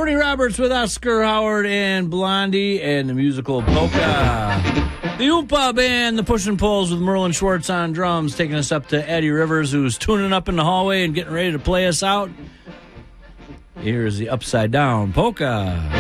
Tony Roberts with Oscar Howard and Blondie and the musical Polka. The Oompa Band, the Push and Pulls with Merlin Schwartz on drums, taking us up to Eddie Rivers, who's tuning up in the hallway and getting ready to play us out. Here's the Upside Down Polka.